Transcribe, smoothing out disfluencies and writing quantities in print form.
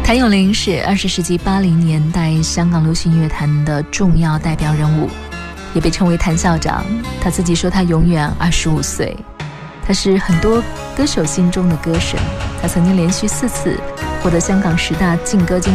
谭咏麟是20世纪80年代香港流行音乐坛的重要代表人物，也被称为谭校长。他自己说他永远25岁，他是很多歌手心中的歌神。他曾经连续4次获得香港10大劲歌金